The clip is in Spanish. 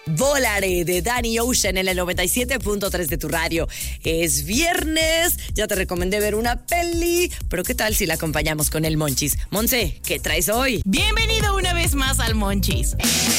Volaré de Danny Ocean en el 97.3 de tu radio. Es viernes, ya te recomendé ver una peli, pero ¿qué tal si la acompañamos con el Monchis? Monse, ¿qué traes hoy? Bienvenido una vez más al Monchis.